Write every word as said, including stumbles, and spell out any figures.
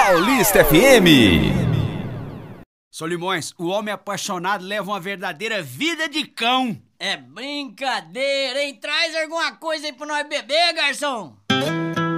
Paulista F M. Solimões, o homem apaixonado leva uma verdadeira vida de cão. É brincadeira, hein? Traz alguma coisa aí pra nós beber, garçom.